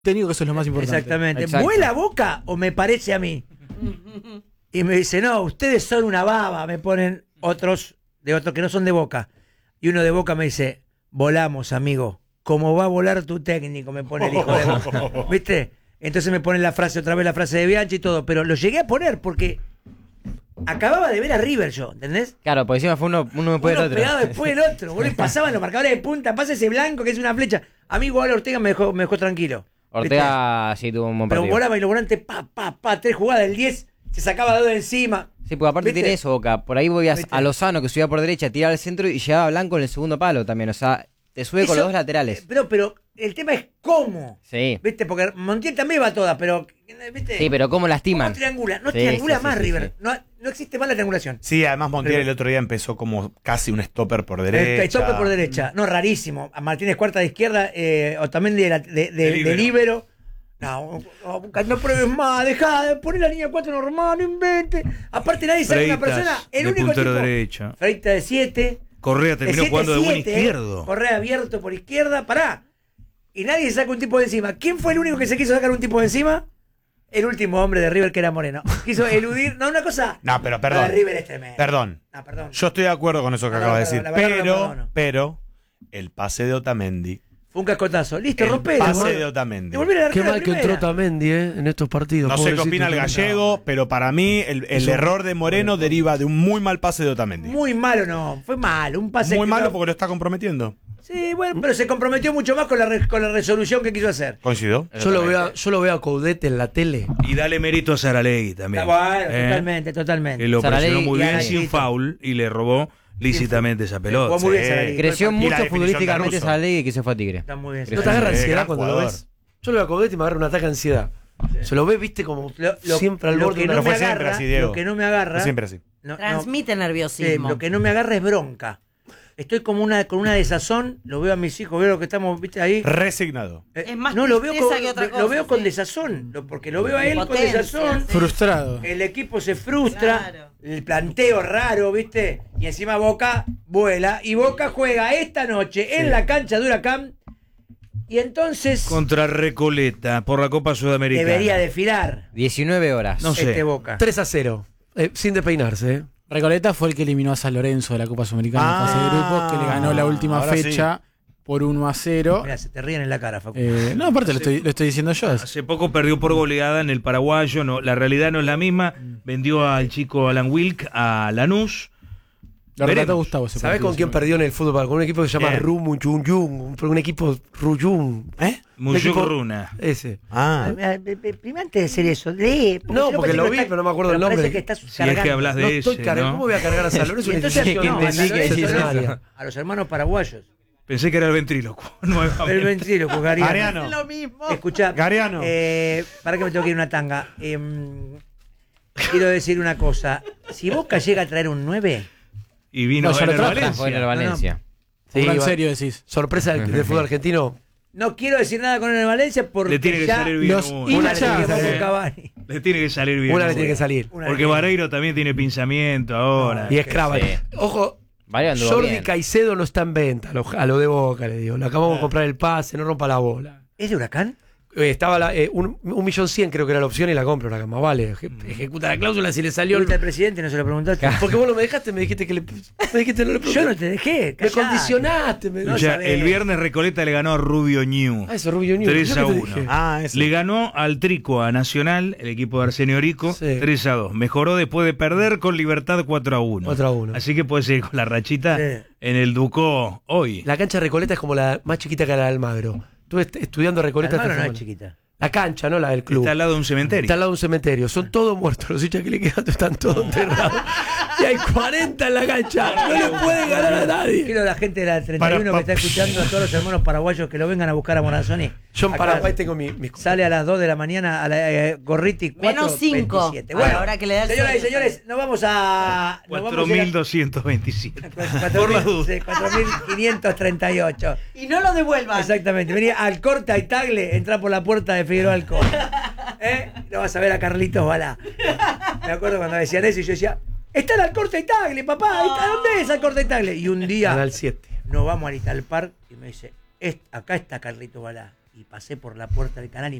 técnico, que eso es lo más importante. Exactamente. Exacto. ¿Vuela Boca o me parece a mí? Y me dice, no, ustedes son una baba, me ponen otros que no son de Boca. Y uno de Boca me dice, volamos, amigo. ¿Cómo va a volar tu técnico? Me pone el hijo de Boca. ¿Viste? Entonces me ponen otra vez la frase de Bianchi y todo. Pero lo llegué a poner porque acababa de ver a River yo, ¿entendés? Claro, por encima fue uno después del Uno otro. pegado después del otro. Boludo, y pasaban los marcadores de punta, pasa ese blanco que es una flecha. A mí igual Ortega me dejó tranquilo. Ortega sí tuvo un buen Pero partido. volaba y los volantes, tres jugadas, el 10 se sacaba dos de encima. Sí, porque aparte ¿Viste? tiene eso, Boca. Por ahí voy ¿Viste? a Lozano, que subía por derecha, tiraba al centro y llegaba Blanco en el segundo palo también. O sea, te sube con Eso, los dos laterales. Pero el tema es cómo. Sí. ¿Viste? Porque Montiel también va toda, pero. ¿Viste? Sí, pero ¿cómo lastiman? ¿Cómo triangula? No Sí, triangula sí, más sí, River. sí. No existe más la triangulación. Sí, además Montiel el otro día empezó como casi un stopper por derecha. Stopper por derecha. No, rarísimo. A Martínez cuarta de izquierda, o también de líbero. No, no pruebes más, dejá de poner la línea 4 normal, no inventes. Aparte nadie sabe una persona, el de único puntero tipo, derecha. Freitas de 7. Correa terminó jugando de buen izquierdo. Correa abierto por izquierda, pará. Y nadie se saca un tipo de encima. ¿Quién fue el único que se quiso sacar un tipo de encima? El último hombre de River, que era Moreno. Quiso eludir, no, una cosa. No, pero perdón. La de River es tremenda. Perdón. No, perdón. Yo estoy de acuerdo con eso que No, acaba de perdón, decir. la verdad no, perdono. Pero el pase de Otamendi. Fue un cascotazo. Listo, El rompelo. pase de Otamendi. Qué mal que entró Otamendi en estos partidos. No sé qué pobrecito, opina el gallego, pero para mí el error de Moreno deriva de un muy mal pase de Otamendi. Muy malo no, fue malo. Un pase Muy que malo no- porque lo está comprometiendo. Sí, bueno, pero se comprometió mucho más con la resolución que quiso hacer. ¿Coincido? Yo lo veo a Coudet en la tele. Y dale mérito a Saralegui también. Bueno, totalmente. Que lo Saralegui presionó muy y bien Araquito. sin foul y le robó lícitamente esa pelota. Jugó muy bien Saralegui. Creció Y la mucho definición de futbolísticamente Russo. Saralegui que se fue a Tigre. Está muy bien. ¿No te agarra Sí, ansiedad gran cuando lo jugador. ves? Yo lo veo a Coudet y me agarra un ataque de ansiedad. Se lo ve, viste, como siempre al lo borde que de no una me fue siempre agarra, así, Diego. lo que no me agarra, Es siempre así. Transmite sí, nerviosismo. lo que no me agarra es bronca. Estoy como con una desazón, lo veo a mis hijos, veo lo que estamos, viste, ahí. Resignado. Es más no, lo veo tristeza con, que otra lo cosa, veo con sí. desazón, porque lo veo a él con Impotencia, desazón. sí. Frustrado. El equipo se frustra, Claro. el planteo raro, ¿viste? Y encima Boca vuela, y Boca juega esta noche en la cancha de Huracán, y entonces Contra Recoleta por la Copa Sudamericana. debería desfilar 19 horas. No sé. este Boca. 3-0. Sin despeinarse, ¿eh? Recoleta fue el que eliminó a San Lorenzo de la Copa Sudamericana en fase de grupos, que le ganó la última ahora fecha por 1-0. Mirá, se te ríen en la cara, Facu. No, aparte lo estoy diciendo yo. Hace poco perdió por goleada en el paraguayo, no, la realidad no es la misma. Vendió al chico Alan Wilk a Lanús. Lo relató Veremos. Gustavo. ese ¿Sabés partido, con quién seguro. perdió en el fútbol? Con un equipo que se llama Bien. Rumuchunjung, un equipo Ruyun. Un Muyuk equipo- Runa. Ese. Ah. Primero antes de hacer eso, lee. No, si porque parece lo que vi, está- pero no me acuerdo el parece nombre. que estás Si es cargando. que hablas de No ese, estoy cargando. ¿no? ¿Cómo voy a cargar a San Lorenzo? Y entonces Una no, decisión a San Lorenzo, excepcional. a los hermanos paraguayos. Pensé que era el ventríloco. nuevamente. El ventríloco, Gariano. Mariano. Lo mismo. Escuchá, Gariano. para que me tengo que ir una tanga. Quiero decir una cosa. Si Boca llega a traer un 9, Y vino No, ya lo en trajo, Valencia. Fue en el Valencia. Sí, en va- serio decís. Sorpresa del fútbol argentino. no quiero decir nada con el Valencia porque Le tiene que ya salir bien los uno. una hinchas- le quemó Sí. con Cavani. Le tiene que salir bien. Una le uno. tiene que salir. Una Porque le- Vareiro también tiene pinzamiento ahora. Y es Kravat. Sí. Ojo, Vareiro anduvo Jordi bien. Caicedo no está en venta, a lo de Boca, le digo. Le acabamos de comprar el pase, no rompa la bola. ¿Es de Huracán? Estaba 1.100.000 creo que era la opción y la compro Huracán. Más vale, ejecuta la cláusula si le salió ¿Viste el... al presidente? No se lo preguntaste. Porque vos no me dejaste, me dijiste que le... Me dijiste no le Yo no te dejé. Me callate. condicionaste. No O sea, sabés. el viernes Recoleta le ganó a Rubio Ñu. Ah, eso, Rubio New. 3-1. Ah, ese. Le ganó al Trico a Nacional, el equipo de Arsenio Rico, Sí. 3-2. Mejoró después de perder con Libertad 4-1. 4-1. Así que puede seguir con la rachita Sí. en el Ducó hoy. La cancha de Recoleta es como la más chiquita que la de Almagro. Estuve estudiando Recoleta Hermano, esta no es semana. chiquita. La cancha, no la del club. Está al lado de un cementerio. Está al lado de un cementerio. Son todos muertos. Los hinchas que le quedan están todos enterrados. Y hay 40 en la cancha. No le pueden ganar a nadie. Quiero a la gente de la 31 que está escuchando, a todos los hermanos paraguayos que lo vengan a buscar a Morazoni. Yo en Acá Paraguay tengo mis Sale a las 2 de la mañana a la Gorriti 4, Menos 5. 27. Bueno, ahora que le da el señoras y sol. señores, nos vamos a... nos vamos a ir a- 4.227. Por Por la duda. 4.538. Y no lo devuelvan. Exactamente. Venía al corte y Tagle, entra por la puerta de Figueroa Alcón. Lo vas a ver a Carlitos Balá. Me acuerdo cuando decían eso y yo decía, está el Alcorta y Tagle, papá. ¿Dónde es Alcorta y Tagle? Y un día Canal 7. nos vamos al Italpark y me dice, acá está Carlitos Balá. Y y pasé por la puerta del canal y